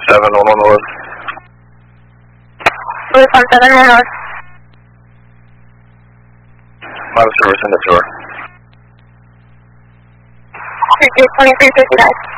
711 North. 711 North. Model service in the tour. 2359.